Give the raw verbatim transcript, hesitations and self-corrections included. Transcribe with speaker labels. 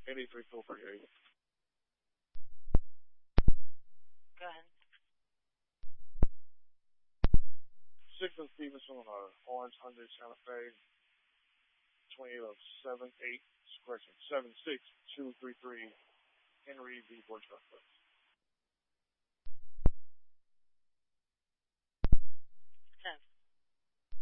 Speaker 1: eighty-three four thirty-eight.
Speaker 2: Go ahead.
Speaker 1: Six of Stevenson, uh, Orange Hyundai Santa Fe, twenty-eight of seven eight, correction, seven six two three three, Henry B. Borchester.